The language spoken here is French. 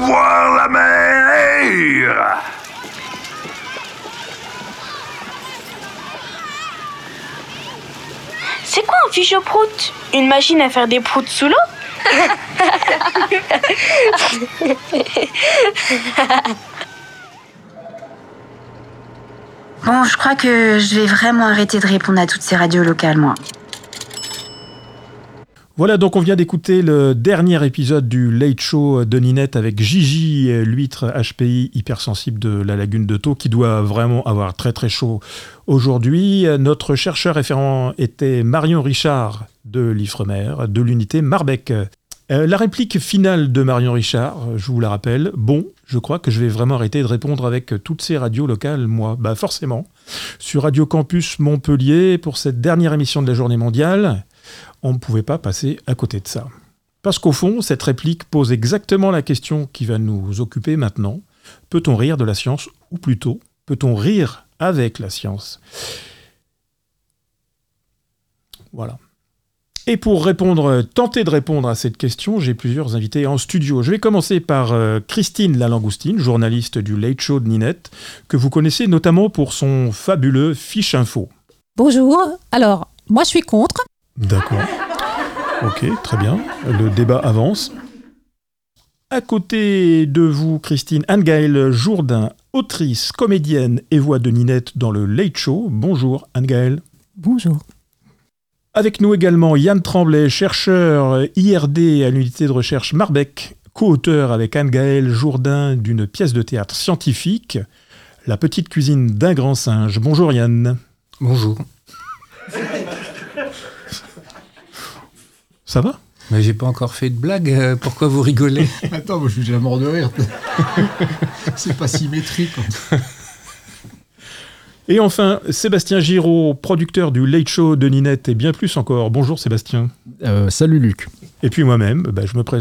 voir la mer. C'est quoi un fiche prout? Une machine à faire des proutes sous l'eau? Bon, je crois que je vais vraiment arrêter de répondre à toutes ces radios locales, moi. Voilà, donc on vient d'écouter le dernier épisode du Late Show de Ninette avec Gigi, l'huître HPI hypersensible de la lagune de Thau, qui doit vraiment avoir très très chaud aujourd'hui. Notre chercheur référent était Marion Richard de l'Ifremer, de l'unité Marbec. La réplique finale de Marion Richard, je vous la rappelle, bon, je crois que je vais vraiment arrêter de répondre avec toutes ces radios locales, moi. Bah forcément, sur Radio Campus Montpellier, pour cette dernière émission de la Journée mondiale, on ne pouvait pas passer à côté de ça. Parce qu'au fond, cette réplique pose exactement la question qui va nous occuper maintenant. Peut-on rire de la science, ou plutôt, peut-on rire avec la science? Voilà. Et pour tenter de répondre à cette question, j'ai plusieurs invités en studio. Je vais commencer par Christine Lalangoustine, journaliste du Late Show de Ninette, que vous connaissez notamment pour son fabuleux Fiche Info. Bonjour, alors, moi je suis contre. D'accord. Ok, très bien. Le débat avance. À côté de vous, Christine, Anne-Gaëlle Jourdain, autrice, comédienne et voix de Ninette dans le Late Show. Bonjour Anne-Gaëlle. Bonjour. Avec nous également Yann Tremblay, chercheur IRD à l'unité de recherche Marbec, co-auteur avec Anne-Gaëlle Jourdain d'une pièce de théâtre scientifique, La petite cuisine d'un grand singe. Bonjour Yann. Bonjour. Ça va ? Mais j'ai pas encore fait de blague, pourquoi vous rigolez? Attends, moi je suis déjà mort de rire. C'est pas symétrique. Et enfin, Sébastien Giraud, producteur du Late Show de Ninette et bien plus encore. Bonjour Sébastien. Salut Luc. Et puis moi-même, je me présente.